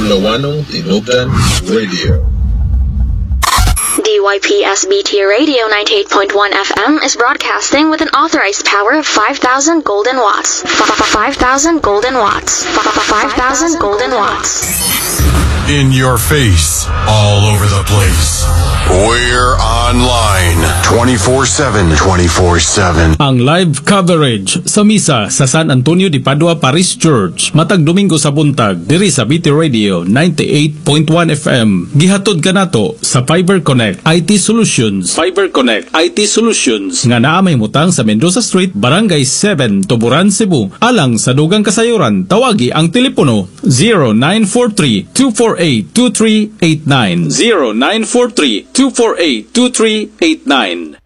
Lawanong Tinubdan Radio. DYPSBT Radio 98.1 FM is broadcasting with an authorized power of 5,000 golden watts. 5,000 golden watts. 5,000 golden watts. In your face, all over the place. We're online 24/7. 24/7. Ang live coverage sa misa sa San Antonio de Padua Parish Church matag Domingo sa buntag diri sa BT Radio 98.1 FM. Gihatod kanato sa Fiber Connect IT Solutions. Fiber Connect IT Solutions nga naa may mutang sa Mendoza Street, Barangay 7, Tuburan, Cebu. Alang sa dugang kasayuran, tawagi ang telepono 0943-248-2389. 0943-248-2389.